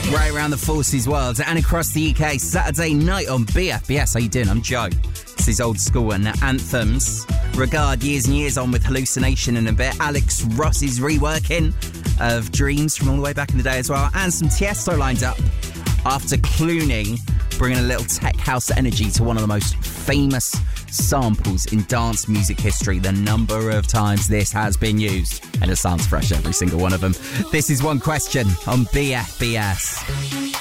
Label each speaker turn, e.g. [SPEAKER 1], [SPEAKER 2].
[SPEAKER 1] right around the Forces world and across the UK. Saturday night on BFBS. How you doing? I'm Joe. This is old school and anthems. Regard years and years on with Hallucination in a bit. Alex Ross's reworking of Dreams from all the way back in the day as well. And some Tiesto lined up after Clooney bringing a little tech house energy to one of the most famous samples in dance music history. The number of times this has been used, and it sounds fresh every single one of them. This is One Question on BFBS.